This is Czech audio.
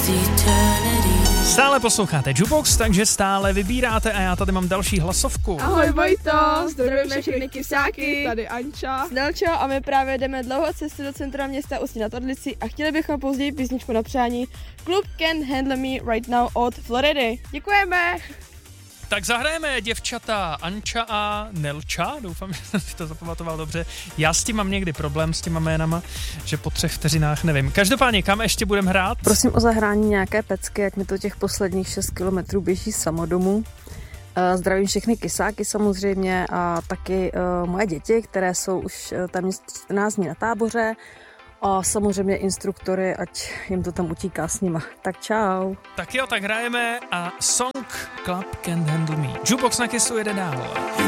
Stále posloucháte Jukebox, takže stále vybíráte a já tady mám další hlasovku. Ahoj Vojto, zdravíme všechny kysáky, tady Anča, Nelčo a my právě jdeme dlouhou cestu do centra města Ústí nad Orlicí a chtěli bychom později písničku na přání Klub Can't Handle Me Right Now od Floridy. Děkujeme! Tak zahrajeme děvčata Anča a Nelča, doufám, že jsem si to zapamatoval dobře. Já s tím mám někdy problém s těma jménama, že po 3 vteřinách nevím. Každopádně, kam ještě budeme hrát? Prosím o zahrání nějaké pecky, jak mi to těch posledních 6 kilometrů běží samo domů. Zdravím všechny kysáky samozřejmě a taky moje děti, které jsou už tam 14 dní na táboře. A samozřejmě instruktory, ať jim to tam utíká s nima. Tak čau. Tak jo, tak hrajeme a song Club Can't Handle Me. Jukebox na Kissu jede dál.